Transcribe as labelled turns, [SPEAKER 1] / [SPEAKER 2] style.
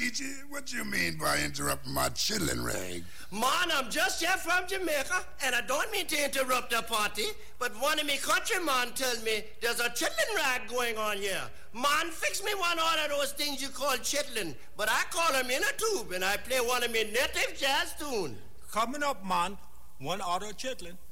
[SPEAKER 1] Peachy, what you mean by interrupting my chitlin' rag?
[SPEAKER 2] Man, I'm just here from Jamaica, and I don't mean to interrupt the party, but one of me countrymen tell me there's a chitlin' rag going on here. Man, fix me one of those things you call chitlin', but I call them in a tube, and I play one of me native jazz tune.
[SPEAKER 3] Coming up, man, one order chitlin'.